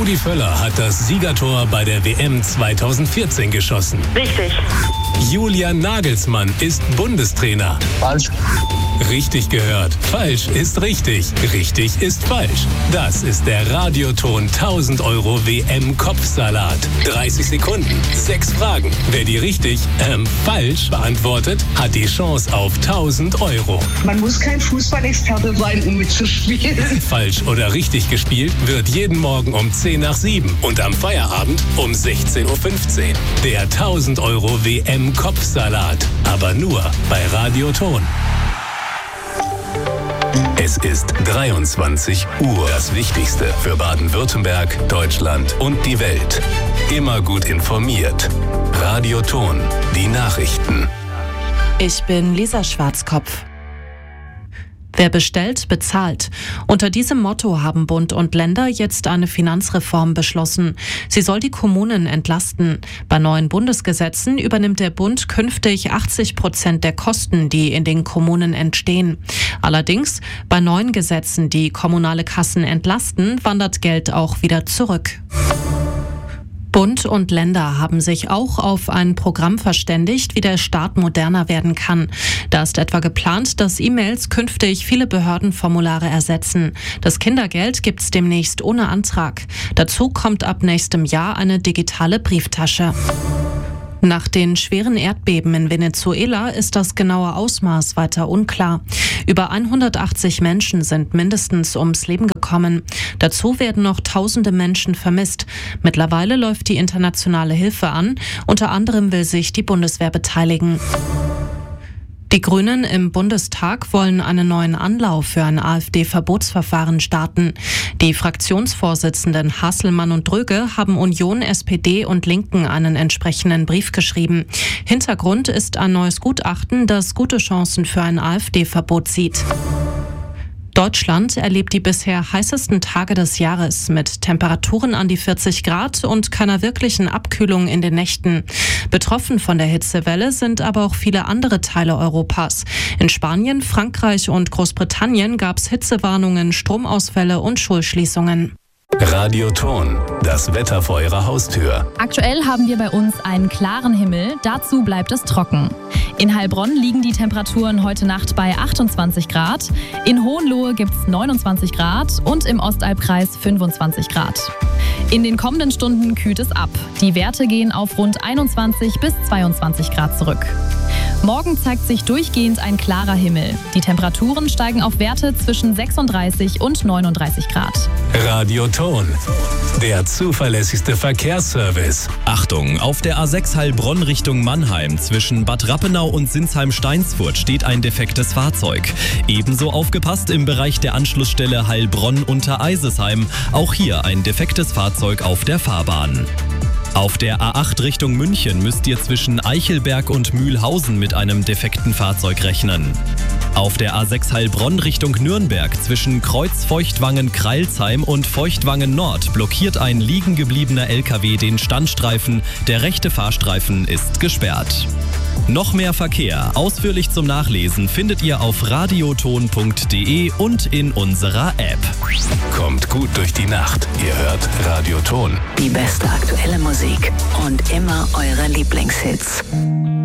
Rudi Völler hat das Siegertor bei der WM 2014 geschossen. Richtig. Julian Nagelsmann ist Bundestrainer. Falsch. Richtig gehört. Falsch ist richtig. Richtig ist falsch. Das ist der Radioton 1000 € WM-Kopfsalat. 30 Sekunden, 6 Fragen. Wer die richtig, falsch beantwortet, hat die Chance auf 1000 €. Man muss kein Fußballexperte sein, um mitzuspielen. Falsch oder richtig gespielt wird jeden Morgen um 10 nach 7 und am Feierabend um 16:15 Uhr. Der 1000 € WM-Kopfsalat. Aber nur bei Radioton. Es ist 23 Uhr. Das Wichtigste für Baden-Württemberg, Deutschland und die Welt. Immer gut informiert. Radioton. Die Nachrichten. Ich bin Lisa Schwarzkopf. Wer bestellt, bezahlt. Unter diesem Motto haben Bund und Länder jetzt eine Finanzreform beschlossen. Sie soll die Kommunen entlasten. Bei neuen Bundesgesetzen übernimmt der Bund künftig 80% der Kosten, die in den Kommunen entstehen. Allerdings, bei neuen Gesetzen, die kommunale Kassen entlasten, wandert Geld auch wieder zurück. Bund und Länder haben sich auch auf ein Programm verständigt, wie der Staat moderner werden kann. Da ist etwa geplant, dass E-Mails künftig viele Behördenformulare ersetzen. Das Kindergeld gibt's demnächst ohne Antrag. Dazu kommt ab nächstem Jahr eine digitale Brieftasche. Nach den schweren Erdbeben in Venezuela ist das genaue Ausmaß weiter unklar. Über 180 Menschen sind mindestens ums Leben gekommen. Dazu werden noch Tausende Menschen vermisst. Mittlerweile läuft die internationale Hilfe an. Unter anderem will sich die Bundeswehr beteiligen. Die Grünen im Bundestag wollen einen neuen Anlauf für ein AfD-Verbotsverfahren starten. Die Fraktionsvorsitzenden Hasselmann und Dröge haben Union, SPD und Linken einen entsprechenden Brief geschrieben. Hintergrund ist ein neues Gutachten, das gute Chancen für ein AfD-Verbot sieht. Deutschland erlebt die bisher heißesten Tage des Jahres mit Temperaturen an die 40 Grad und keiner wirklichen Abkühlung in den Nächten. Betroffen von der Hitzewelle sind aber auch viele andere Teile Europas. In Spanien, Frankreich und Großbritannien gab es Hitzewarnungen, Stromausfälle und Schulschließungen. Radioton. Das Wetter vor Ihrer Haustür. Aktuell haben wir bei uns einen klaren Himmel, dazu bleibt es trocken. In Heilbronn liegen die Temperaturen heute Nacht bei 28 Grad, in Hohenlohe gibt es 29 Grad und im Ostalbkreis 25 Grad. In den kommenden Stunden kühlt es ab. Die Werte gehen auf rund 21 bis 22 Grad zurück. Morgen zeigt sich durchgehend ein klarer Himmel. Die Temperaturen steigen auf Werte zwischen 36 und 39 Grad. Radioton. Der zuverlässigste Verkehrsservice. Achtung, auf der A6 Heilbronn Richtung Mannheim zwischen Bad Rappenau und Sinsheim-Steinsfurt steht ein defektes Fahrzeug. Ebenso aufgepasst im Bereich der Anschlussstelle Heilbronn unter Eisesheim. Auch hier ein defektes Fahrzeug auf der Fahrbahn. Auf der A8 Richtung München müsst ihr zwischen Eichelberg und Mühlhausen mit einem defekten Fahrzeug rechnen. Auf der A6 Heilbronn Richtung Nürnberg zwischen Kreuz-Feuchtwangen-Kreilsheim und Feuchtwangen-Nord blockiert ein liegen gebliebener LKW den Standstreifen. Der rechte Fahrstreifen ist gesperrt. Noch mehr Verkehr, ausführlich zum Nachlesen, findet ihr auf radioton.de und in unserer App. Kommt gut durch die Nacht. Ihr hört Radioton. Die beste aktuelle Musik und immer eure Lieblingshits.